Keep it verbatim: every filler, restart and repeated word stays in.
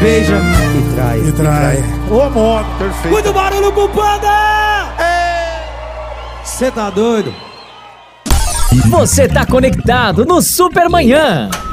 Beija e trai. E trai. Ô, modo. Perfeito. Muito barulho pro Panda! Cê tá doido? Você tá conectado no Supermanhã.